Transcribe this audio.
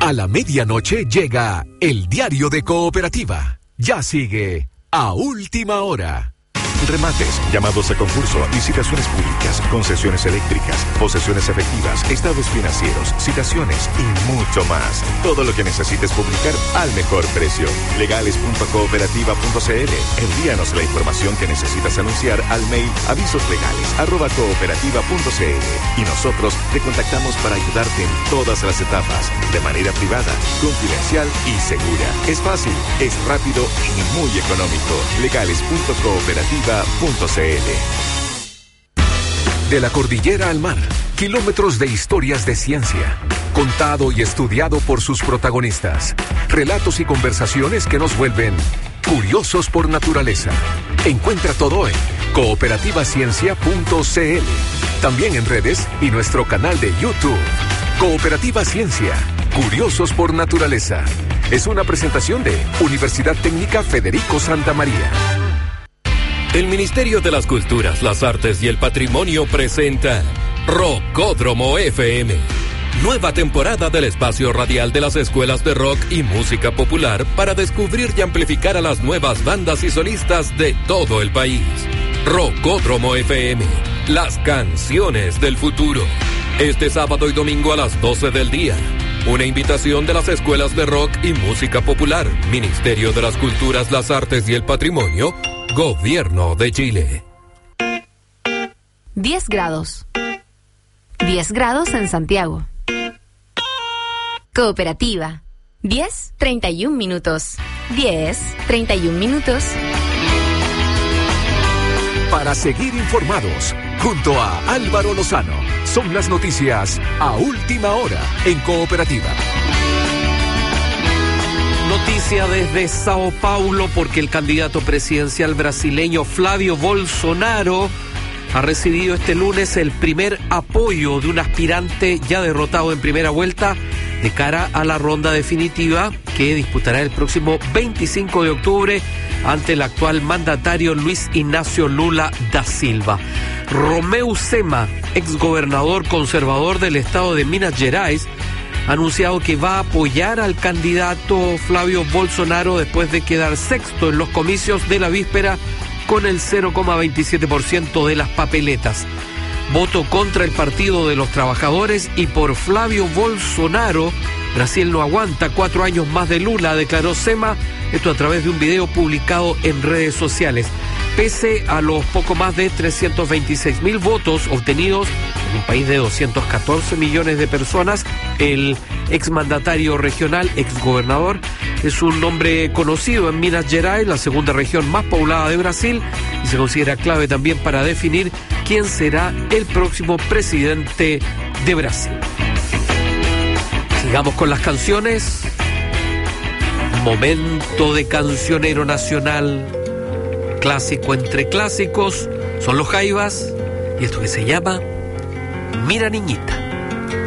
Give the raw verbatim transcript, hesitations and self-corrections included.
A la medianoche llega el diario de Cooperativa. Ya sigue a última hora. Remates, llamados a concurso, licitaciones públicas, concesiones eléctricas, posesiones efectivas, estados financieros, citaciones y mucho más. Todo lo que necesites publicar al mejor precio. legales punto cooperativa punto c l. Envíanos la información que necesitas anunciar al mail avisoslegales arroba cooperativa punto c l y nosotros te contactamos para ayudarte en todas las etapas, de manera privada, confidencial y segura. Es fácil, es rápido y muy económico. legales punto cooperativa punto c l. De la cordillera al mar, kilómetros de historias de ciencia, contado y estudiado por sus protagonistas, relatos y conversaciones que nos vuelven curiosos por naturaleza. Encuentra todo en cooperativa ciencia punto c l, también en redes y nuestro canal de YouTube. Cooperativa Ciencia, curiosos por naturaleza. Es una presentación de Universidad Técnica Federico Santa María. El Ministerio de las Culturas, las Artes y el Patrimonio presenta Rockódromo F M. Nueva temporada del espacio radial de las escuelas de rock y música popular para descubrir y amplificar a las nuevas bandas y solistas de todo el país. Rockódromo F M, las canciones del futuro. Este sábado y domingo a las doce del día. Una invitación de las escuelas de rock y música popular, Ministerio de las Culturas, las Artes y el Patrimonio, Gobierno de Chile. diez grados. diez grados en Santiago. Cooperativa. diez, treinta y un minutos. diez, treinta y un minutos. Para seguir informados, junto a Álvaro Lozano, son las noticias a última hora en Cooperativa. Noticia desde Sao Paulo, porque el candidato presidencial brasileño Flávio Bolsonaro ha recibido este lunes el primer apoyo de un aspirante ya derrotado en primera vuelta de cara a la ronda definitiva que disputará el próximo veinticinco de octubre ante el actual mandatario Luis Ignacio Lula da Silva. Romeu Zema, exgobernador conservador del estado de Minas Gerais, ha anunciado que va a apoyar al candidato Flávio Bolsonaro después de quedar sexto en los comicios de la víspera con el cero coma veintisiete por ciento de las papeletas. Voto contra el Partido de los Trabajadores y por Flávio Bolsonaro. Brasil no aguanta cuatro años más de Lula, declaró Zema, esto a través de un video publicado en redes sociales. Pese a los poco más de trescientos veintiséis mil votos obtenidos en un país de doscientos catorce millones de personas, el exmandatario regional, exgobernador, es un nombre conocido en Minas Gerais, la segunda región más poblada de Brasil, y se considera clave también para definir quién será el próximo presidente de Brasil. Sigamos con las canciones. Momento de cancionero nacional. Clásico entre clásicos. Son los Jaivas. Y esto que se llama Mira Niñita.